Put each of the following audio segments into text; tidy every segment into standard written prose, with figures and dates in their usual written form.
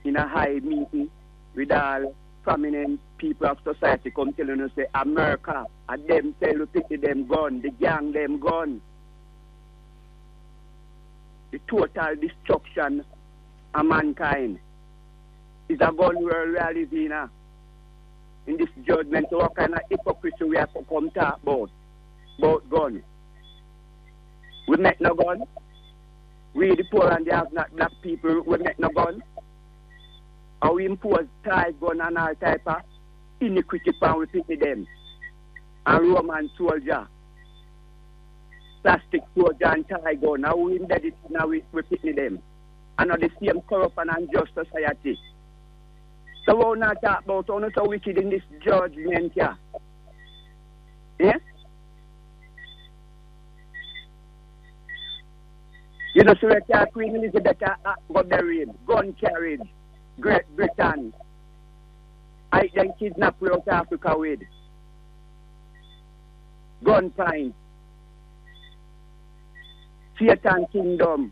in a high meeting with all prominent people of society come telling us say America and them tell you pity them gun, the gang them gun. The total destruction of mankind is a gun world we are living in this judgment. So what kind of hypocrisy we have to come talk about gun? We make no gun. We the poor and the have not black people, we make no gun. And we impose tie gun and all type of iniquity and we pity them. And Roman soldier, plastic soldier and tie gun. Now we embed it now we pity them. And the same corrupt and unjust society. So we will not talk about how so wicked in this judgment here. Yeah? You know, so Queen Elizabeth got buried, gun carried, Great Britain. I then kidnapped South Africa with gun pine, Satan kingdom.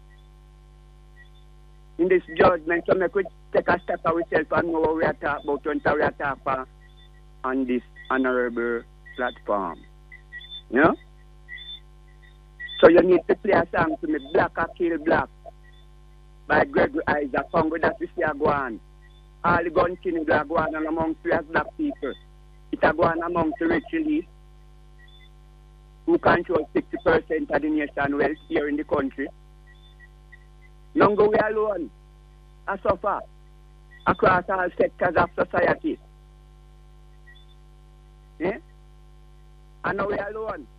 In this judgment, so we could take a step of ourselves and know what we are talking about when we are talking on this honorable platform. You know? So you need to play a song to me, Black or Kill Black, by Gregory Isaac, Congo that we see a go on. All the gun killing are go on amongst we as black people. It a go on amongst the rich elite who control 60% of the nation wealth here in the country. None go we alone, I suffer across all sectors of society. Yeah? And now we alone.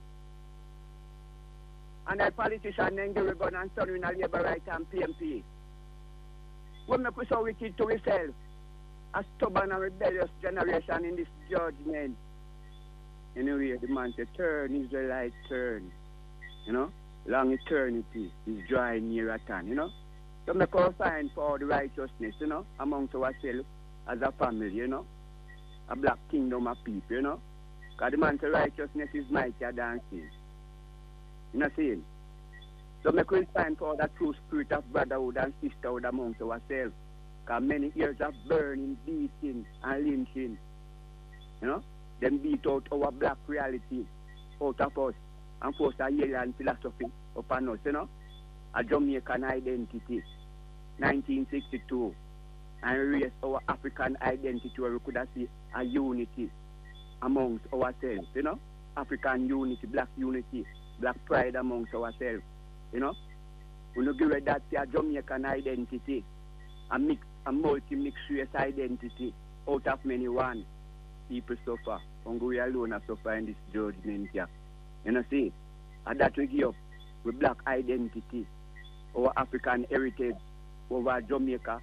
And a politician then give a gun and son in a labor right and PMP. We make us so wicked to ourselves. A stubborn and rebellious generation in this judgment. Anyway, the man said, turn, Israelite, turn. You know? Long eternity is drawing near at hand, you know? So make us sign for the righteousness, you know, amongst ourselves as a family, you know? A black kingdom of people, you know? Because the man said righteousness is mightier than sin. You know what I'm saying? So make we stand for that true spirit of brotherhood and sisterhood amongst ourselves. Because many years of burning, beating, and lynching, you know, them beat out our black reality out of us and force a alien philosophy upon us, you know. A Jamaican identity, 1962, and raise our African identity where we could have see a unity amongst ourselves, you know. African unity, black unity, black pride amongst ourselves, you know. We don't give that to a Jamaican identity, a multi-mixed race identity out of many one. People suffer. Congo we alone are suffer in this judgment here. You know, see? And that we give up with black identity, our African heritage, over Jamaica,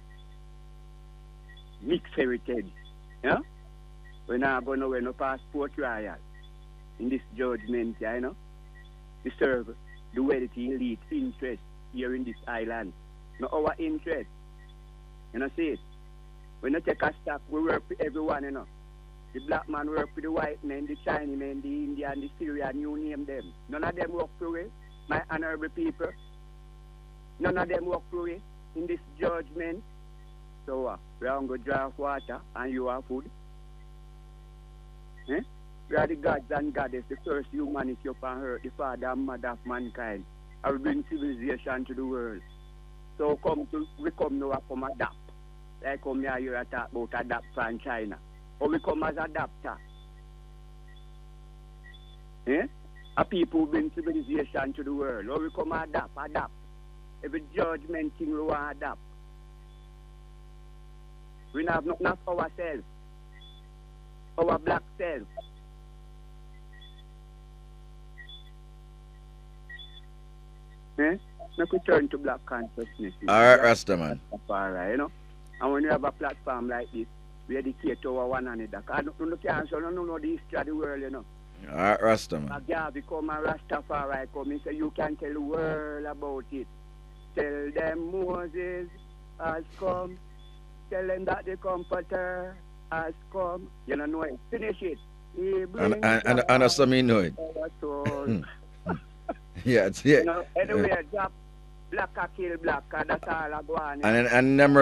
mixed heritage. Yeah? We're not going to wear no passport trial in this judgment here, you know. We serve the wealthy elite interest here in this island. No our interest. You know, see it? When you take a stock, we work for everyone, you know. The black man work for the white men, the Chinese men, the Indian, the Syrian, you name them. None of them work for we, my honorable people. None of them work for we in this judgment. So we are going to draw water and you have food. Eh? We are the gods and goddess, the first humanity upon earth, the father and mother of mankind. I will bring civilization to the world. So we come now from adapt. Like come here talk about adapt from China. Or we come as adapter. Eh? A people who bring civilization to the world. Or we come adapt. Every judgment thing we want to adapt. We have not ourselves. Our black self. Eh? Now we turn to black consciousness. Alright, Rastaman. You know? And when you have a platform like this, we educate our one another. Because you can't know the history of the world, you know. Alright, Rastaman. A guy become a Rastafari come, he say you can tell the world about it. Tell them Moses has come. Tell them that the Comforter has come. You don't know it. Finish it. And some know it. Yeah, it's you know, anyway, drop black or kill black, that's all I go on. And them